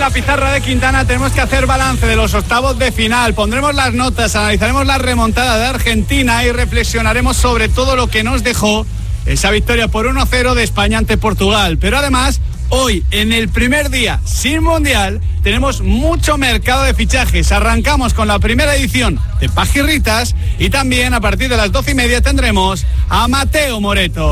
la pizarra de Quintana tenemos que hacer balance de los octavos de final. Pondremos las notas, analizaremos la remontada de Argentina y reflexionaremos sobre todo lo que nos dejó esa victoria por 1-0 de España ante Portugal. Pero además, hoy, en el primer día sin Mundial, tenemos mucho mercado de fichajes. Arrancamos con la primera edición de Pajirritas y también a partir de las 12:30 tendremos a Mateo Moreto.